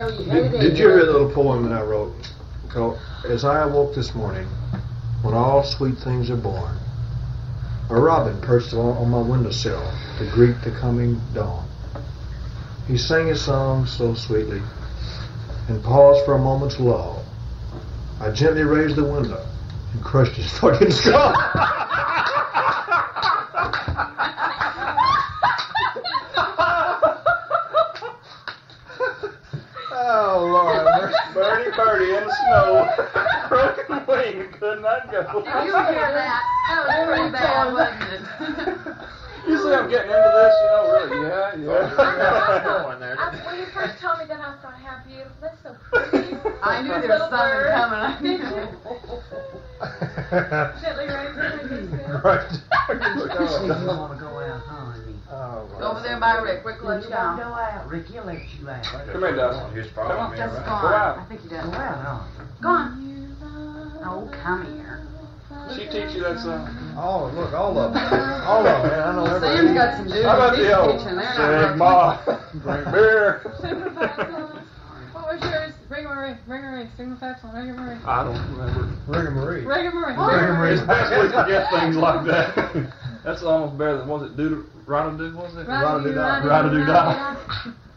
Did you read the little poem that I wrote? Called, As I awoke this morning, when all sweet things are born, a robin perched on my windowsill to greet the coming dawn. He sang his song so sweetly and paused for a moment's lull. I gently raised the window and crushed his fucking skull. Oh, Lord. Birdie in the snow. Broken wing, could not go. Did you hear that? That was pretty bad, wasn't it? You see I'm getting into this, you know, really. Yeah. When you first told me that, I thought, how beautiful. That's so pretty. I knew there was something coming. Did you? Gently raised it. Right. You want to go out, honey? Oh, Go over there by Rick. Rick will let You you want to out. go out? Rick, he'll let you out. Come here, Dustin. His Come problem on. here, Just right? go on. Go out. I think he Go does. out, huh? Go on. Oh, come here. She teach you that song? Oh, look, all of them. All of them, man. I know Sam's everybody. got some dudes. How about He's the old teaching. They're not Sigma, drink beer? What was yours? Ring-a-ring, Sigma Fapson, ring-a-ring. I don't remember. Ring-a-marie. Ring-a-ring. It's best we forget things like that. That's almost better than, was it Rada-do, was it? Rada-do-da. Rada-do-da.